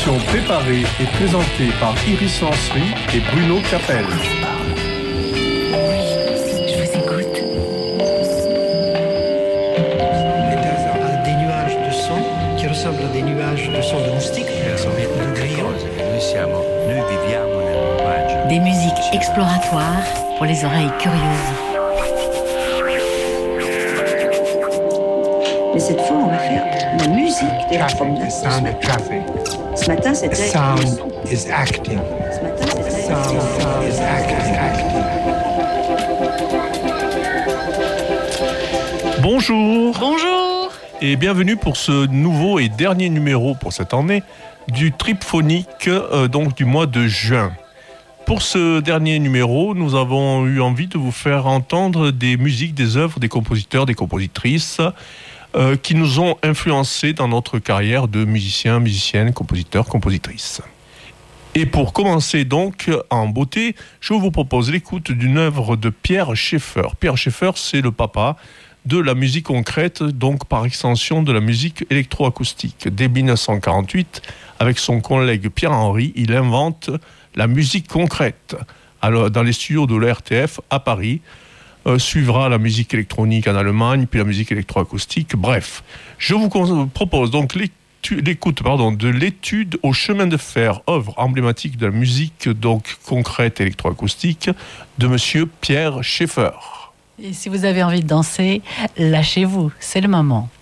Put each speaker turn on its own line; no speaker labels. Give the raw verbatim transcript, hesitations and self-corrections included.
émission préparée et présentée par Iris Lancery et Bruno Capel.
Oui, je vous écoute.
Des nuages de son qui ressemblent à des nuages de son de moustiques.
Des musiques exploratoires pour les oreilles curieuses.
Mais cette fois, on va faire la musique de la promenade. Ce matin, ce matin c'était...
Sound is acting.
Ce matin, c'était...
Sound is acting.
Bonjour.
Bonjour.
Et bienvenue pour ce nouveau et dernier numéro pour cette année du Tripphonique, euh, donc du mois de juin. Pour ce dernier numéro, nous avons eu envie de vous faire entendre des musiques, des œuvres, des compositeurs, des compositrices euh, qui nous ont influencés dans notre carrière de musiciens, musiciennes, compositeurs, compositrices. Et pour commencer donc en beauté, je vous propose l'écoute d'une œuvre de Pierre Schaeffer. Pierre Schaeffer, c'est le papa de la musique concrète, donc par extension de la musique électroacoustique. Dès dix-neuf cent quarante-huit, avec son collègue Pierre-Henry, il invente la musique concrète. Alors, dans les studios de l'A R T F à Paris, euh, suivra la musique électronique en Allemagne, puis la musique électroacoustique. Bref, je vous propose donc l'écoute pardon, de l'étude au chemin de fer, œuvre emblématique de la musique donc concrète électroacoustique de Monsieur Pierre Schaeffer.
Et si vous avez envie de danser, lâchez-vous, c'est le moment.